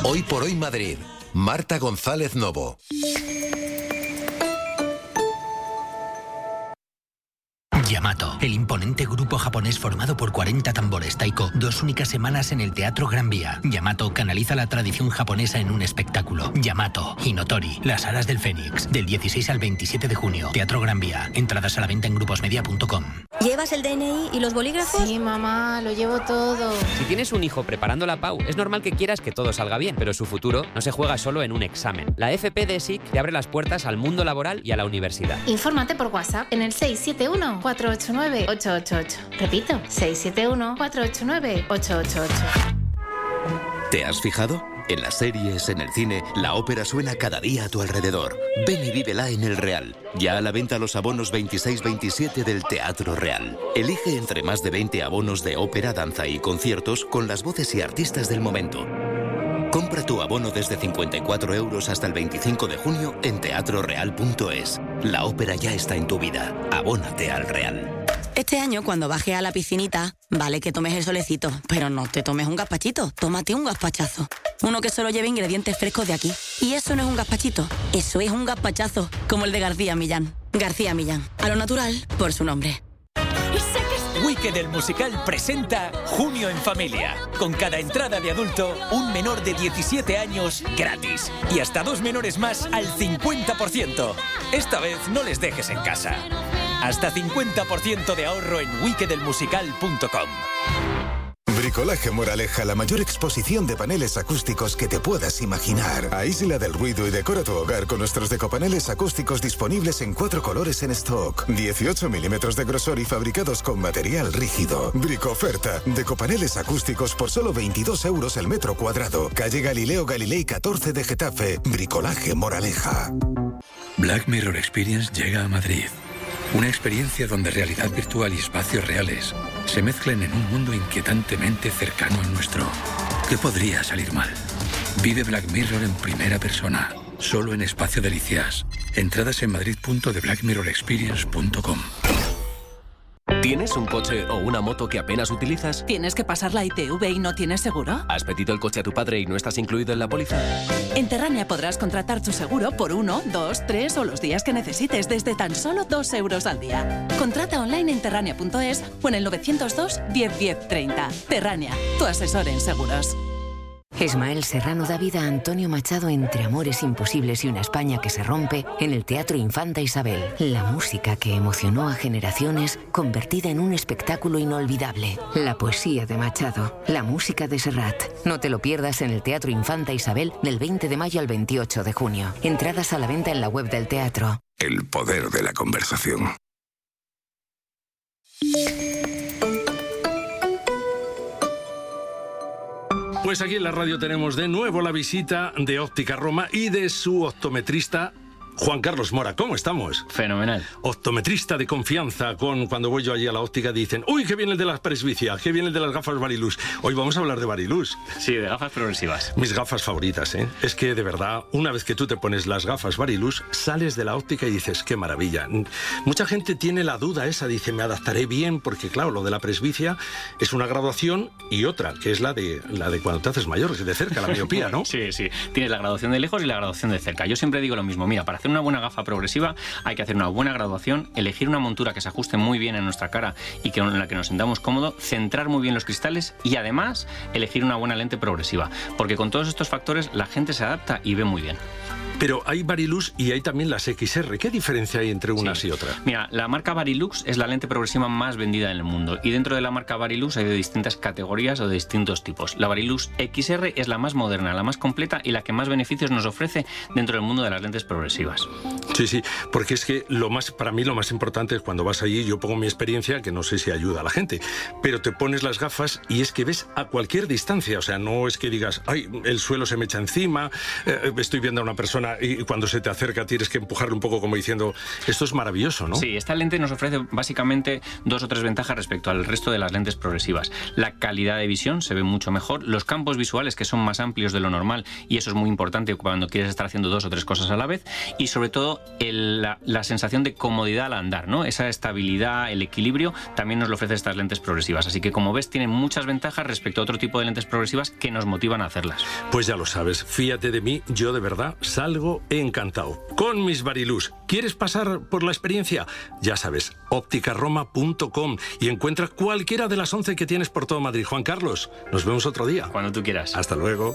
Hoy por hoy Madrid. Marta González Novo. Yamato, el imponente grupo japonés formado por 40 tambores taiko, 2 únicas semanas en el Teatro Gran Vía. Yamato canaliza la tradición japonesa en un espectáculo. Yamato, Hinotori, Las Alas del Fénix, del 16 al 27 de junio. Teatro Gran Vía. Entradas a la venta en gruposmedia.com. ¿Llevas el DNI y los bolígrafos? Sí, mamá, lo llevo todo. Si tienes un hijo preparando la PAU, es normal que quieras que todo salga bien, pero su futuro no se juega solo en un examen. La FP de SIC te abre las puertas al mundo laboral y a la universidad. Infórmate por WhatsApp en el 671-489-888. Repito, 671-489-888. ¿Te has fijado? En las series, en el cine, la ópera suena cada día a tu alrededor. Ven y vívela en El Real. Ya a la venta los abonos 26-27 del Teatro Real. Elige entre más de 20 abonos de ópera, danza y conciertos con las voces y artistas del momento. Compra tu abono desde 54 € hasta el 25 de junio en teatroreal.es. La ópera ya está en tu vida. Abónate al Real. Este año, cuando bajes a la piscinita, vale que tomes el solecito, pero no te tomes un gazpachito, tómate un gazpachazo. Uno que solo lleve ingredientes frescos de aquí. Y eso no es un gazpachito, eso es un gazpachazo, como el de García Millán. García Millán, a lo natural, por su nombre. Wicked el musical presenta Junio en Familia. Con cada entrada de adulto, un menor de 17 años gratis. Y hasta 2 menores más al 50%. Esta vez no les dejes en casa. Hasta 50% de ahorro en wickedelmusical.com. Bricolaje Moraleja, la mayor exposición de paneles acústicos que te puedas imaginar. Aísla del ruido y decora tu hogar con nuestros decopaneles acústicos disponibles en 4 colores en stock. 18 milímetros de grosor y fabricados con material rígido. Bricoferta, decopaneles acústicos por solo 22 € el metro cuadrado. Calle Galileo Galilei 14 de Getafe. Bricolaje Moraleja. Black Mirror Experience llega a Madrid. Una experiencia donde realidad virtual y espacios reales se mezclan en un mundo inquietantemente cercano al nuestro. ¿Qué podría salir mal? Vive Black Mirror en primera persona, solo en Espacio Delicias. Entradas en madrid.theblackmirrorexperience.com. ¿Tienes un coche o una moto que apenas utilizas? ¿Tienes que pasar la ITV y no tienes seguro? ¿Has pedido el coche a tu padre y no estás incluido en la póliza? En Terrania podrás contratar tu seguro por 1, 2, 3 o los días que necesites desde tan solo 2 € al día. Contrata online en terrania.es o en el 902 10 10 30. Terrania, tu asesor en seguros. Ismael Serrano da vida a Antonio Machado entre amores imposibles y una España que se rompe en el Teatro Infanta Isabel. La música que emocionó a generaciones convertida en un espectáculo inolvidable. La poesía de Machado, la música de Serrat. No te lo pierdas en el Teatro Infanta Isabel del 20 de mayo al 28 de junio. Entradas a la venta en la web del teatro. El poder de la conversación. Pues aquí en la radio tenemos de nuevo la visita de Óptica Roma y de su optometrista Juan Carlos Mora. ¿Cómo estamos? Fenomenal. Optometrista de confianza. Cuando voy yo allí a la óptica dicen, uy, que viene el de las presbicia, que viene el de las gafas Varilux. Hoy vamos a hablar de Varilux. Sí, de gafas progresivas. Mis gafas favoritas, ¿eh? Es que de verdad, una vez que tú te pones las gafas Varilux, sales de la óptica y dices, qué maravilla. Mucha gente tiene la duda esa, dice, me adaptaré bien, porque claro, lo de la presbicia es una graduación y otra, que es la de cuando te haces mayor, de cerca, la miopía, ¿no? Sí. Tienes la graduación de lejos y la graduación de cerca. Yo siempre digo lo mismo, mira, para hacer una buena gafa progresiva hay que hacer una buena graduación, elegir una montura que se ajuste muy bien en nuestra cara y que en la que nos sintamos cómodos, centrar muy bien los cristales y además elegir una buena lente progresiva, porque con todos estos factores la gente se adapta y ve muy bien. Pero hay Varilux y hay también las XR. ¿Qué diferencia hay entre unas y otras? Mira, la marca Varilux es la lente progresiva más vendida en el mundo y dentro de la marca Varilux hay de distintas categorías o de distintos tipos. La Varilux XR es la más moderna, la más completa y la que más beneficios nos ofrece dentro del mundo de las lentes progresivas. Sí, porque es que para mí lo más importante es cuando vas allí, yo pongo mi experiencia, que no sé si ayuda a la gente, pero te pones las gafas y es que ves a cualquier distancia, o sea, no es que digas, ay, el suelo se me echa encima, estoy viendo a una persona persona y cuando se te acerca tienes que empujarle un poco como diciendo, esto es maravilloso, ¿no? Sí, esta lente nos ofrece básicamente 2 o 3 ventajas respecto al resto de las lentes progresivas. La calidad de visión se ve mucho mejor, los campos visuales que son más amplios de lo normal, y eso es muy importante cuando quieres estar haciendo 2 o 3 cosas a la vez, y sobre todo la sensación de comodidad al andar, ¿no? Esa estabilidad, el equilibrio, también nos lo ofrecen estas lentes progresivas. Así que, como ves, tienen muchas ventajas respecto a otro tipo de lentes progresivas que nos motivan a hacerlas. Pues ya lo sabes, fíjate de mí, yo de verdad salgo encantado. Con mis Varilux, ¿quieres pasar por la experiencia? Ya sabes, opticaroma.com, y encuentra cualquiera de las 11 que tienes por todo Madrid. Juan Carlos, nos vemos otro día. Cuando tú quieras. Hasta luego.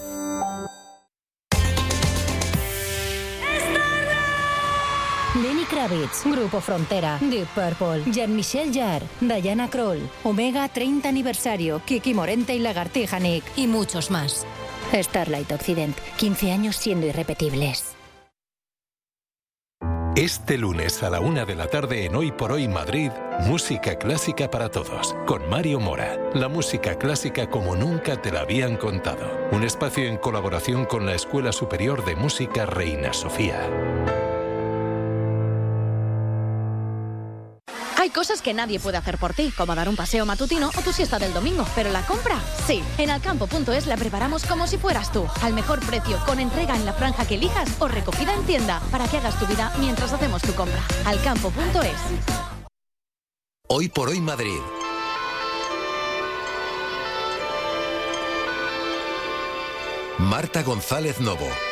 Lenny Kravitz, Grupo Frontera, Deep Purple, Jean-Michel Jarre, Diana Krall, Omega 30 aniversario, Kiki Morente y Lagartija Nick, y muchos más. Starlight Occident, 15 años siendo irrepetibles. Este lunes a la 1 de la tarde en Hoy por Hoy Madrid, música clásica para todos, con Mario Mora. La música clásica como nunca te la habían contado. Un espacio en colaboración con la Escuela Superior de Música Reina Sofía. Hay cosas que nadie puede hacer por ti, como dar un paseo matutino o tu siesta del domingo, pero la compra, sí. En Alcampo.es la preparamos como si fueras tú, al mejor precio, con entrega en la franja que elijas o recogida en tienda, para que hagas tu vida mientras hacemos tu compra. Alcampo.es. Hoy por Hoy Madrid. Marta González Novo.